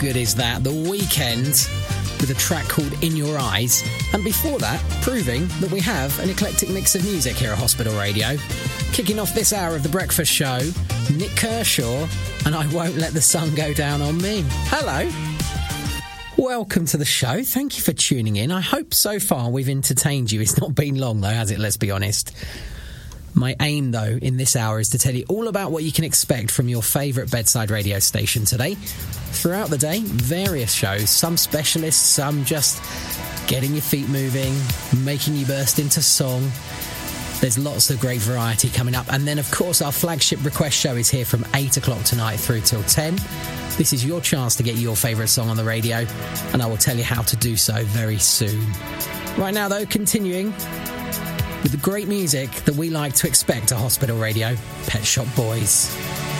good is that? The Weeknd with a track called In Your Eyes. And before that, proving that we have an eclectic mix of music here at Hospital Radio. Kicking off this hour of The Breakfast Show, Nick Kershaw and I Won't Let the Sun Go Down on Me. Hello. Welcome to the show. Thank you for tuning in. I hope so far we've entertained you. It's not been long though, has it? Let's be honest. My aim, though, in this hour is to tell you all about what you can expect from your favourite bedside radio station today. Throughout the day, various shows, some specialists, some just getting your feet moving, making you burst into song. There's lots of great variety coming up. And then, of course, our flagship request show is here from 8 o'clock tonight through till 10. This is your chance to get your favourite song on the radio, and I will tell you how to do so very soon. Right now, though, continuing with the great music that we like to expect at Hospital Radio, Pet Shop Boys.